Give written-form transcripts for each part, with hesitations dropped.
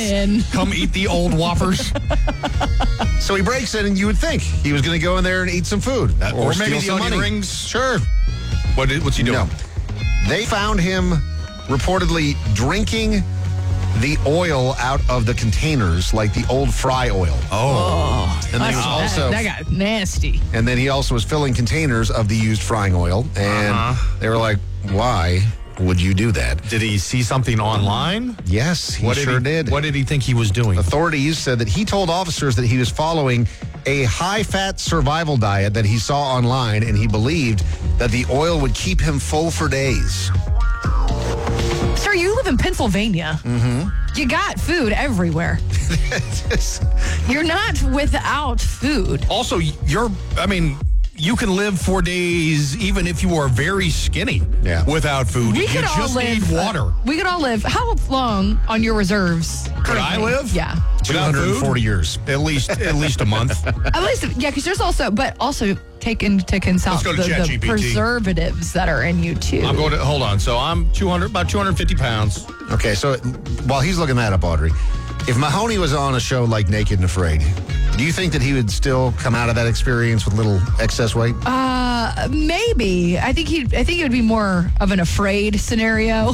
in. Come eat the old Whoppers. So he breaks in, and you would think he was going to go in there and eat some food. Or maybe steal the some onion money. rings. Sure. What's he doing? No. They found him reportedly drinking the oil out of the containers, like the old fry oil. Oh. And then he was also... That got nasty. And then he also was filling containers of the used frying oil. And they were like, why would you do that? Did he see something online? Yes, he sure did. What did he think he was doing? Authorities said that he told officers that he was following a high-fat survival diet that he saw online, and he believed that the oil would keep him full for days. Sir, you live in Pennsylvania. Mm-hmm. You got food everywhere. You're not without food. Also, you can live 4 days even if you are very skinny without food. You just need water. We could all live. How long on your reserves? Could I live? Yeah. 240 years. At least a month. At least, yeah, because there's also take into account go to the ChatGPT. preservatives that are in you too. I'm going to, hold on. So I'm about 250 pounds. Okay, so while he's looking that up, Audrey, if Mahoney was on a show like Naked and Afraid, do you think that he would still come out of that experience with little excess weight? Maybe. I think it would be more of an afraid scenario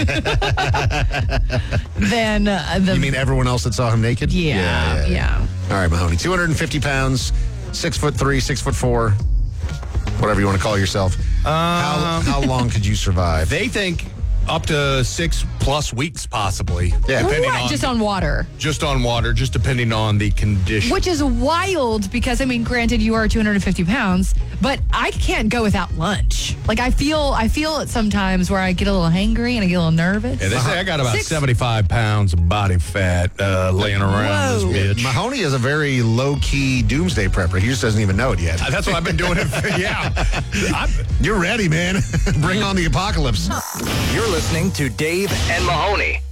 than You mean everyone else that saw him naked? Yeah. All right, Mahoney, 250 pounds, 6'3", 6'4", whatever you want to call yourself. How long could you survive? They think up to 6+ weeks, possibly. Yeah. What? Just on water? Just on water, just depending on the condition. Which is wild because, granted, you are 250 pounds, but I can't go without lunch. Like, I feel it sometimes where I get a little hangry and I get a little nervous. Yeah, they say I got about 75 pounds of body fat laying around this bitch. Mahoney is a very low-key doomsday prepper. He just doesn't even know it yet. That's what I've been doing. You're ready, man. Bring on the apocalypse. You're listening to Dave and Mahoney.